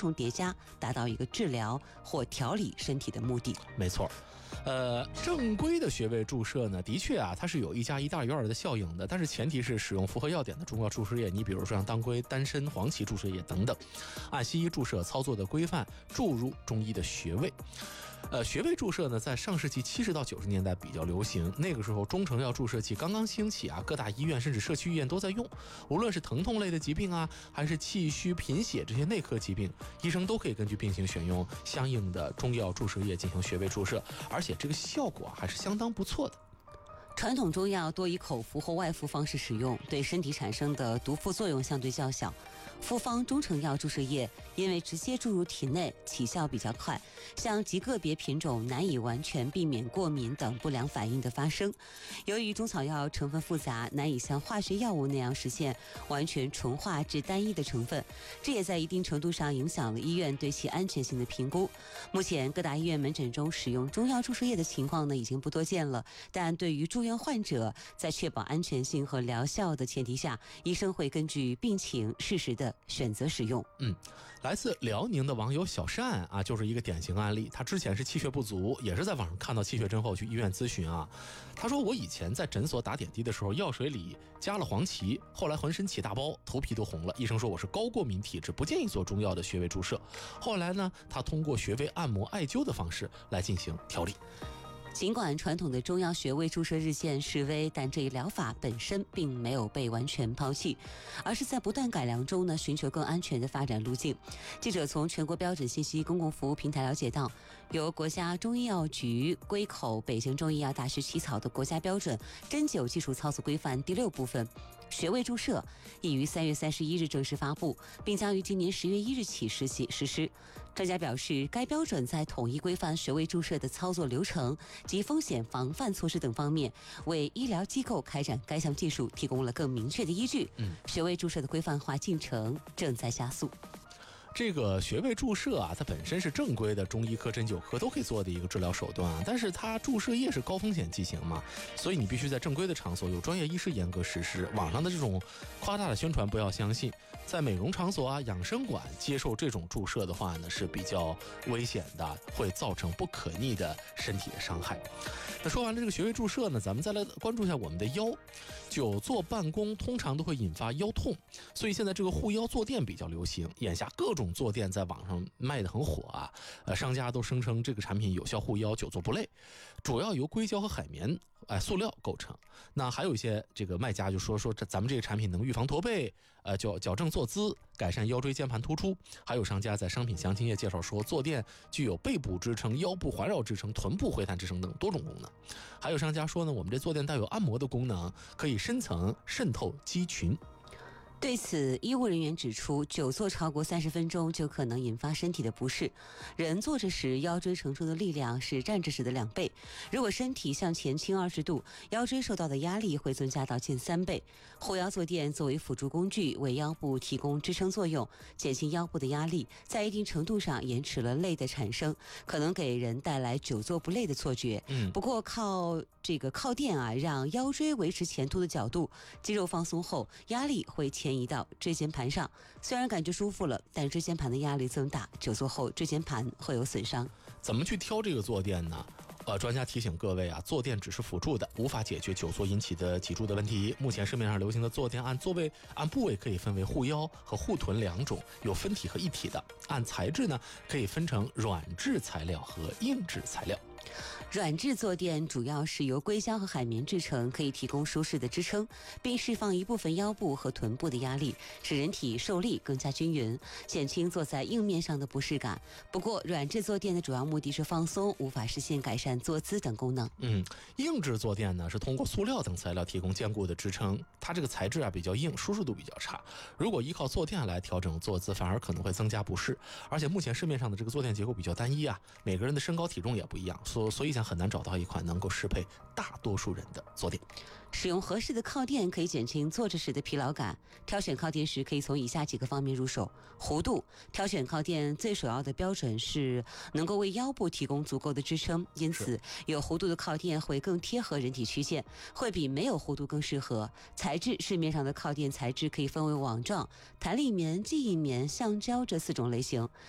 重叠加，达到一个治疗或调理身体的目的。 没错。正规的穴位注射呢，的确啊，它是有1+1=2的效应的，但是前提是使用符合要点的中药注射液，你比如说像当归、丹参、黄芪注射液等等，按西医注射操作的规范注入中医的穴位。穴位注射呢，在上世纪70到90年代比较流行，那个时候中成药注射器刚刚兴起啊，各大医院甚至社区医院都在用。无论是疼痛类的疾病啊，还是气虚贫血这些内科疾病，医生都可以根据病情选用相应的中药注射液进行穴位注射，而且这个效果还是相当不错的。 传统中药多以口服或外服方式使用，对身体产生的毒副作用相对较小。复方中成药注射液因为直接注入体内，起效比较快，像极个别品种难以完全避免过敏等不良反应的发生。由于中草药成分复杂，难以像化学药物那样实现完全纯化至单一的成分，这也在一定程度上影响了医院对其安全性的评估。目前各大医院门诊中使用中药注射液的情况呢，已经不多见了，但对于住院患者，在确保安全性和疗效的前提下，医生会根据病情适时的选择使用。 来自辽宁的网友小善啊，就是一个典型案例。他之前是气血不足，也是在网上看到气血症后去医院咨询啊。他说我以前在诊所打点滴的时候，药水里加了黄芪，后来浑身起大包，头皮都红了。医生说我是高过敏体质，不建议做中药的穴位注射。后来呢，他通过穴位按摩、艾灸的方式来进行调理。 尽管传统的中药穴位注射日渐式微，但这一疗法本身并没有被完全抛弃，而是在不断改良中呢，寻求更安全的发展路径。记者从全国标准信息公共服务平台了解到，由国家中医药局归口北京中医药大学起草的国家标准针灸技术操作规范第6部分穴位注射已于3月31日正式发布，并将于今年10月1日起实施。专家表示，该标准在统一规范穴位注射的操作流程及风险防范措施等方面，为医疗机构开展该项技术提供了更明确的依据。穴位注射的规范化进程正在加速。 这个穴位注射啊，它本身是正规的中医科、针灸科都可以做的一个治疗手段啊，但是它注射液是高风险剂型嘛，所以你必须在正规的场所有专业医师严格实施，网上的这种夸大的宣传不要相信。在美容场所啊、养生馆接受这种注射的话呢，是比较危险的，会造成不可逆的身体的伤害。那说完了这个穴位注射呢，咱们再来关注一下我们的腰。久坐办公通常都会引发腰痛，所以现在这个护腰坐垫比较流行，眼下各种坐垫在网上卖得很火啊，商家都声称这个产品有效护腰、久坐不累，主要由硅胶和海绵塑料构成。那还有一些这个卖家就说咱们这个产品能预防驼背，矫正坐姿，改善腰椎间盘突出。还有商家在商品详情页介绍说，坐垫具有背部支撑、腰部环绕支撑、臀部回弹支撑等多种功能。还有商家说呢，我们这坐垫带有按摩的功能，可以深层渗透肌群。 对此，医务人员指出，久坐超过30分钟就可能引发身体的不适。人坐着时，腰椎承受的力量是站着时的2倍。如果身体向前倾20度，腰椎受到的压力会增加到近3倍。护腰坐垫作为辅助工具，为腰部提供支撑作用，减轻腰部的压力，在一定程度上延迟了累的产生，可能给人带来久坐不累的错觉。不过靠垫啊，让腰椎维持前凸的角度，肌肉放松后，压力会前移到椎间盘上，虽然感觉舒服了，但椎间盘的压力增大，久坐后椎间盘会有损伤。 怎么去挑这个坐垫呢？专家提醒各位啊，坐垫只是辅助的，无法解决久坐引起的脊柱的问题。目前市面上流行的坐垫按部位可以分为护腰和护臀2种，有分体和一体的。按材质呢，可以分成软质材料和硬质材料。 软质坐垫主要是由硅胶和海绵制成，可以提供舒适的支撑，并释放一部分腰部和臀部的压力，使人体受力更加均匀，减轻坐在硬面上的不适感。不过，软质坐垫的主要目的是放松，无法实现改善坐姿等功能。 硬质坐垫呢，是通过塑料等材料提供坚固的支撑，它这个材质啊比较硬，舒适度比较差。如果依靠坐垫来调整坐姿，反而可能会增加不适。而且目前市面上的这个坐垫结构比较单一啊，每个人的身高体重也不一样，所以很难找到一款能够适配大多数人的坐垫。 使用合适的靠垫可以减轻坐着时的疲劳感。挑选靠垫时可以从以下几个方面入手。弧度，挑选靠垫最首要的标准是能够为腰部提供足够的支撑，因此有弧度的靠垫会更贴合人体曲线，会比没有弧度更适合。材质，市面上的靠垫材质可以分为网状、弹力棉、记忆棉、橡胶这4种类型。